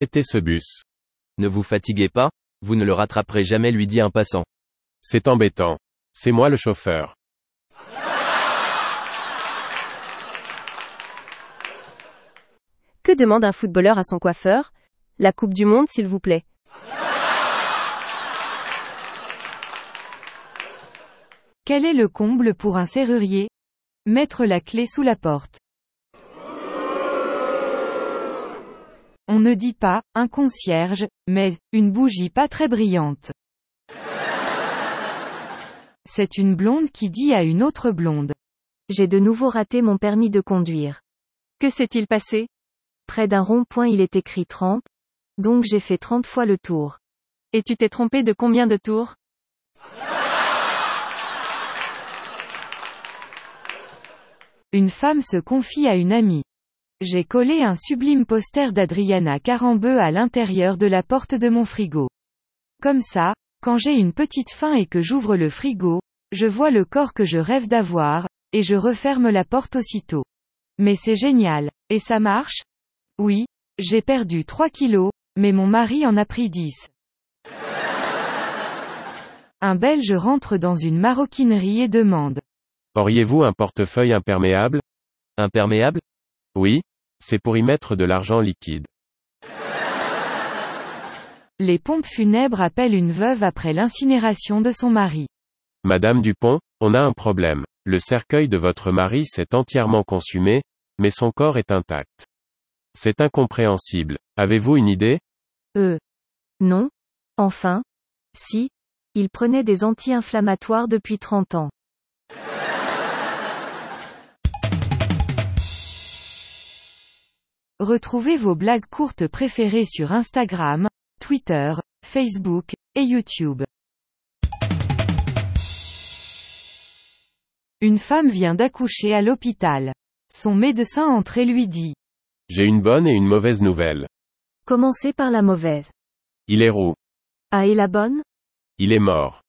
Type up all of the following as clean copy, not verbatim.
Arrêtez ce bus. Ne vous fatiguez pas, vous ne le rattraperez jamais, lui dit un passant. C'est embêtant. C'est moi le chauffeur. Que demande un footballeur à son coiffeur? La Coupe du Monde, s'il vous plaît. Quel est le comble pour un serrurier? Mettre la clé sous la porte. On ne dit pas un concierge, mais une bougie pas très brillante. C'est une blonde qui dit à une autre blonde. J'ai de nouveau raté mon permis de conduire. Que s'est-il passé? Près d'un rond-point il est écrit 30, donc j'ai fait 30 fois le tour. Et tu t'es trompé de combien de tours? Une femme se confie à une amie. J'ai collé un sublime poster d'Adriana Carambeu à l'intérieur de la porte de mon frigo. Comme ça, quand j'ai une petite faim et que j'ouvre le frigo, je vois le corps que je rêve d'avoir, et je referme la porte aussitôt. Mais c'est génial. Et ça marche? Oui, j'ai perdu 3 kilos, mais mon mari en a pris 10. Un Belge rentre dans une maroquinerie et demande. Auriez-vous un portefeuille imperméable? Imperméable? Oui. C'est pour y mettre de l'argent liquide. Les pompes funèbres appellent une veuve après l'incinération de son mari. Madame Dupont, on a un problème. Le cercueil de votre mari s'est entièrement consumé, mais son corps est intact. C'est incompréhensible. Avez-vous une idée? Non. Enfin. Si. Il prenait des anti-inflammatoires depuis 30 ans. Retrouvez vos blagues courtes préférées sur Instagram, Twitter, Facebook, et YouTube. Une femme vient d'accoucher à l'hôpital. Son médecin entre et lui dit. J'ai une bonne et une mauvaise nouvelle. Commencez par la mauvaise. Il est roux. Ah, et la bonne? Il est mort.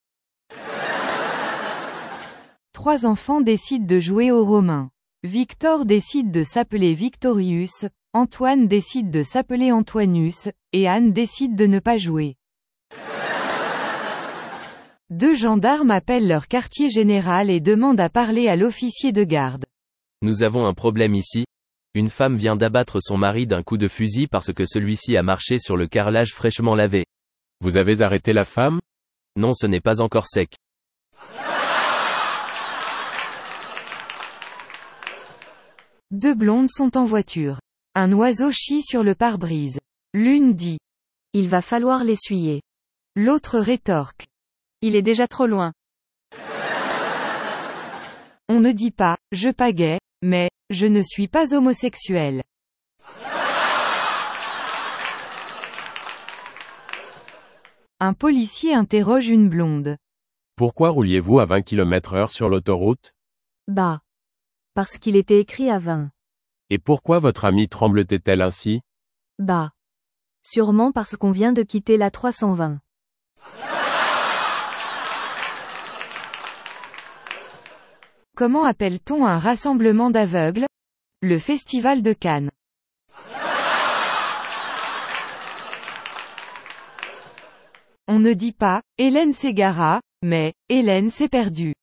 3 enfants décident de jouer aux Romains. Victor décide de s'appeler Victorius, Antoine décide de s'appeler Antoinus, et Anne décide de ne pas jouer. 2 gendarmes appellent leur quartier général et demandent à parler à l'officier de garde. Nous avons un problème ici. Une femme vient d'abattre son mari d'un coup de fusil parce que celui-ci a marché sur le carrelage fraîchement lavé. Vous avez arrêté la femme? Non, ce n'est pas encore sec. Deux blondes sont en voiture. Un oiseau chie sur le pare-brise. L'une dit. Il va falloir l'essuyer. L'autre rétorque. Il est déjà trop loin. On ne dit pas, je pagaie, mais, je ne suis pas homosexuel. Un policier interroge une blonde. Pourquoi rouliez-vous à 20 km/h sur l'autoroute? Bah. Parce qu'il était écrit à 20. Et pourquoi votre amie tremble-t-elle ainsi? Bah. Sûrement parce qu'on vient de quitter la 320. Comment appelle-t-on un rassemblement d'aveugles? Le Festival de Cannes. On ne dit pas, Hélène s'égara, mais, Hélène s'est perdue.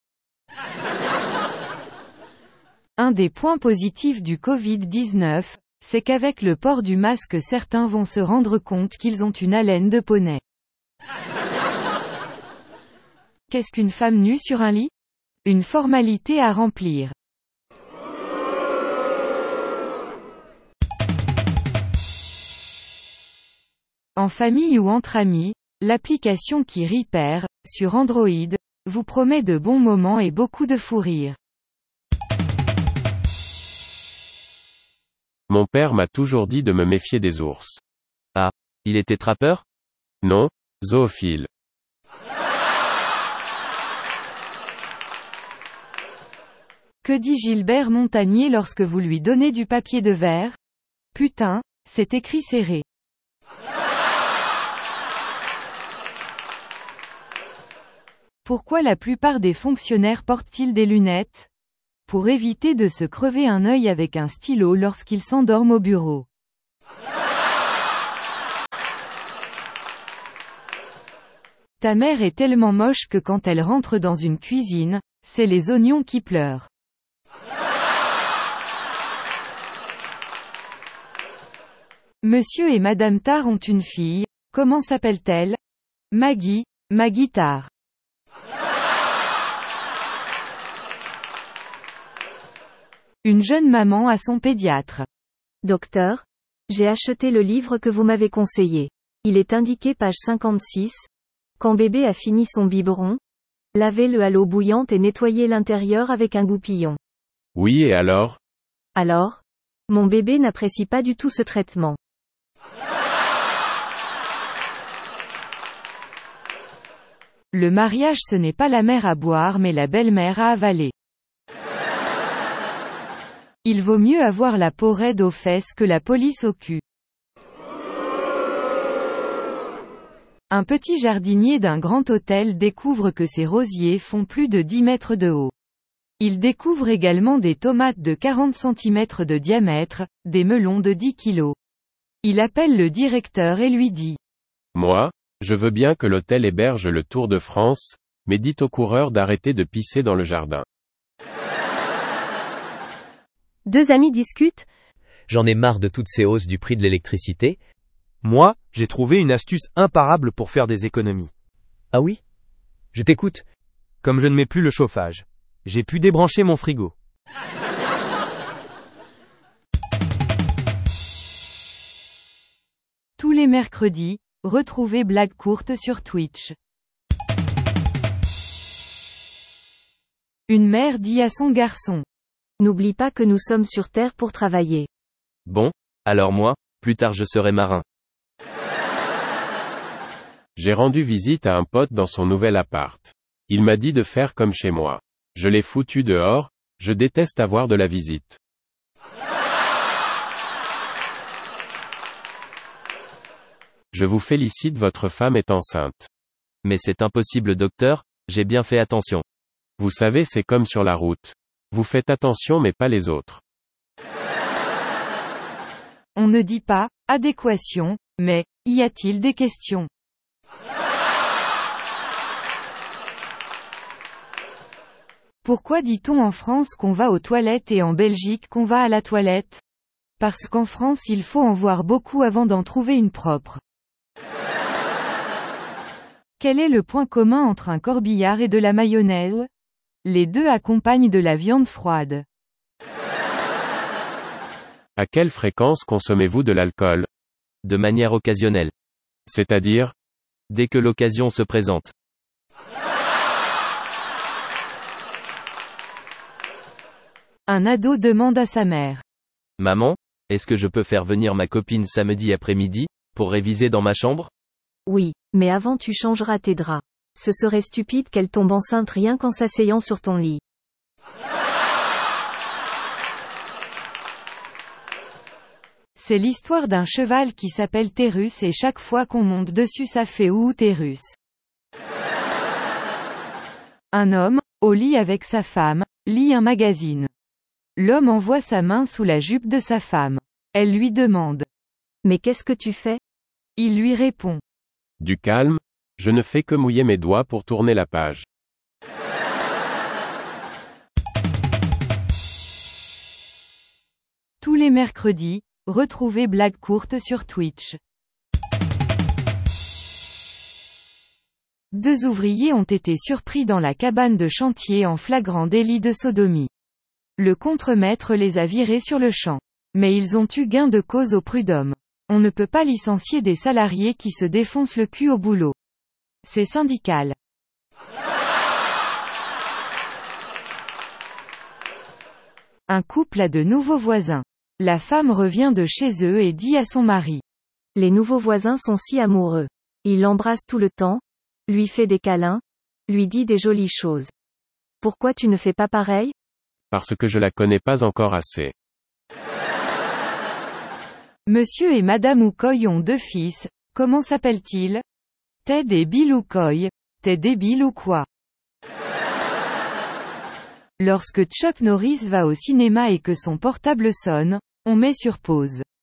Un des points positifs du Covid-19, c'est qu'avec le port du masque certains vont se rendre compte qu'ils ont une haleine de poney. Qu'est-ce qu'une femme nue sur un lit? Une formalité à remplir. En famille ou entre amis, l'application qui rit perd, sur Android, vous promet de bons moments et beaucoup de fou rire. Mon père m'a toujours dit de me méfier des ours. Ah. Il était trappeur? Non, zoophile. Que dit Gilbert Montagnier lorsque vous lui donnez du papier de verre? Putain, c'est écrit serré. Pourquoi la plupart des fonctionnaires portent-ils des lunettes? Pour éviter de se crever un œil avec un stylo lorsqu'ils s'endorment au bureau. Ta mère est tellement moche que quand elle rentre dans une cuisine, c'est les oignons qui pleurent. Monsieur et Madame Tar ont une fille, comment s'appelle-t-elle? Maggie, Maggie Tar. Une jeune maman à son pédiatre. Docteur, j'ai acheté le livre que vous m'avez conseillé. Il est indiqué page 56. Quand bébé a fini son biberon, lavez-le à l'eau bouillante et nettoyez l'intérieur avec un goupillon. Oui, et alors? Alors? Mon bébé n'apprécie pas du tout ce traitement. Le mariage, ce n'est pas la mère à boire mais la belle-mère à avaler. Il vaut mieux avoir la peau raide aux fesses que la police au cul. Un petit jardinier d'un grand hôtel découvre que ses rosiers font plus de 10 mètres de haut. Il découvre également des tomates de 40 cm de diamètre, des melons de 10 kg. Il appelle le directeur et lui dit: Moi, je veux bien que l'hôtel héberge le Tour de France, mais dites aux coureurs d'arrêter de pisser dans le jardin. Deux amis discutent. J'en ai marre de toutes ces hausses du prix de l'électricité. Moi, j'ai trouvé une astuce imparable pour faire des économies. Ah oui? Je t'écoute. Comme je ne mets plus le chauffage, j'ai pu débrancher mon frigo. Tous les mercredis, retrouvez Blague courte sur Twitch. Une mère dit à son garçon: N'oublie pas que nous sommes sur Terre pour travailler. Bon, alors moi, plus tard je serai marin. J'ai rendu visite à un pote dans son nouvel appart. Il m'a dit de faire comme chez moi. Je l'ai foutu dehors, je déteste avoir de la visite. Je vous félicite, votre femme est enceinte. Mais c'est impossible, docteur, j'ai bien fait attention. Vous savez, c'est comme sur la route. Vous faites attention mais pas les autres. On ne dit pas « adéquation », mais « y a-t-il des questions ?» Pourquoi dit-on en France qu'on va aux toilettes et en Belgique qu'on va à la toilette? Parce qu'en France il faut en voir beaucoup avant d'en trouver une propre. Quel est le point commun entre un corbillard et de la mayonnaise? Les deux accompagnent de la viande froide. À quelle fréquence consommez-vous de l'alcool? De manière occasionnelle. C'est-à-dire? Dès que l'occasion se présente. Un ado demande à sa mère: Maman, est-ce que je peux faire venir ma copine samedi après-midi, pour réviser dans ma chambre? Oui, mais avant tu changeras tes draps. Ce serait stupide qu'elle tombe enceinte rien qu'en s'asseyant sur ton lit. C'est l'histoire d'un cheval qui s'appelle Térus et chaque fois qu'on monte dessus ça fait ouh Térus. Un homme, au lit avec sa femme, lit un magazine. L'homme envoie sa main sous la jupe de sa femme. Elle lui demande: Mais qu'est-ce que tu fais? Il lui répond: Du calme, je ne fais que mouiller mes doigts pour tourner la page. Tous les mercredis, retrouvez Blague courte sur Twitch. Deux ouvriers ont été surpris dans la cabane de chantier en flagrant délit de sodomie. Le contremaître les a virés sur le champ. Mais ils ont eu gain de cause au prud'homme. On ne peut pas licencier des salariés qui se défoncent le cul au boulot. C'est syndical. Un couple a de nouveaux voisins. La femme revient de chez eux et dit à son mari: Les nouveaux voisins sont si amoureux. Il l'embrasse tout le temps, lui fait des câlins, lui dit des jolies choses. Pourquoi tu ne fais pas pareil? Parce que je la connais pas encore assez. Monsieur et Madame Oukoy ont deux fils, comment s'appellent-ils? Ted et Bill Oukoy. T'es débile ou quoi? Lorsque Chuck Norris va au cinéma et que son portable sonne, on met sur pause.